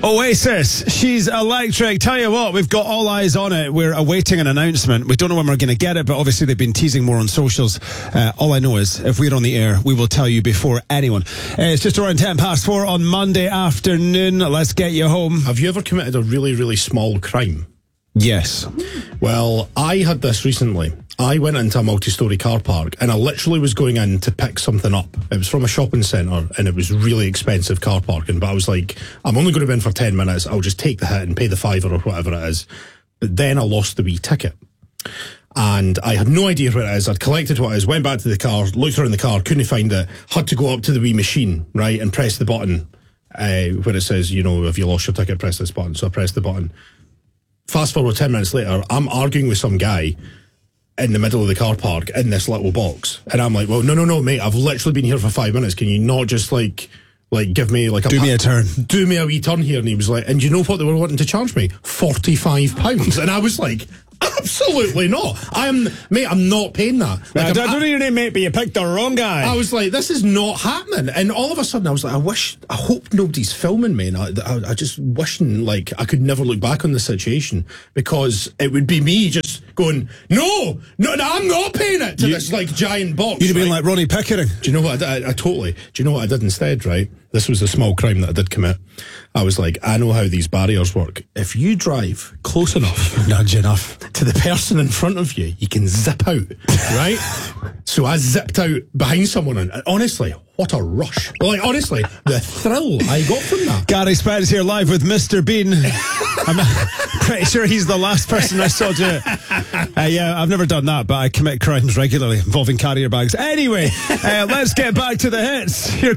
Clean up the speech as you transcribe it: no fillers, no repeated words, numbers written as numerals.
Oasis, She's Electric. Tell you what, we've got all eyes on it. We're awaiting an announcement. We don't know when we're going to get it, but obviously they've been teasing more on socials. All I know is if we're on the air, we will tell you before anyone. It's just around 4:10 on Monday afternoon. Let's get you home. Have you ever committed a really, really small crime? Yes. Well, I had this recently. I went into a multi-storey car park and I literally was going in to pick something up. It was from a shopping centre and it was really expensive car parking, but I was like, I'm only going to be in for 10 minutes. I'll just take the hit and pay the £5 or whatever it is. But then I lost the wee ticket. And I had no idea where it is. I'd collected what it is, went back to the car, looked around the car, couldn't find it, had to go up to the wee machine, right, and press the button where it says, you know, if you lost your ticket, press this button. So I pressed the button. Fast forward 10 minutes later, I'm arguing with some guy in the middle of the car park in this little box. And I'm like, well, no, mate, I've literally been here for 5 minutes. Can you not just like give me like do me a turn. Do me a wee turn here. And he was like, and you know what they were wanting to charge me? £45. And I was like, absolutely not. I'm not paying that. Like, I don't know your name, mate, but you picked the wrong guy. I was like, this is not happening. And all of a sudden I was like, I hope nobody's filming me. And I just wishing like I could never look back on the situation, because it would be me just going, no, I'm not paying it to this like giant box. You'd have been like Ronnie Pickering. Do you know what I totally, do you know what I did instead, right? This was a small crime that I did commit. I was like, I know how these barriers work. If you drive close enough, nudge enough to the person in front of you, you can zip out, right? So I zipped out behind someone, and honestly, what a rush. Like, honestly, the thrill I got from that. Gary Spence here live with Mr. Bean. I'm pretty sure he's the last person I saw do it. Yeah, I've never done that, but I commit crimes regularly involving carrier bags. Anyway, let's get back to the hits. Here